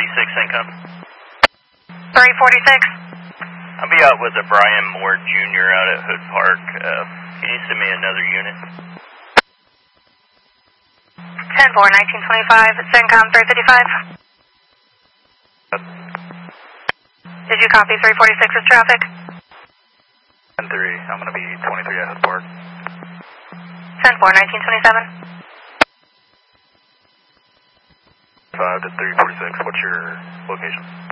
CENTCOM. 346. I'll be out with a Brian Moore Jr. out at Hood Park. Can you send me another unit? 10-4, 1925, CENTCOM 355. Did you copy 346's traffic? 10-3, I'm going to be 23 at Hood Park. 10-4, 1927. 5 to 346, what's your location?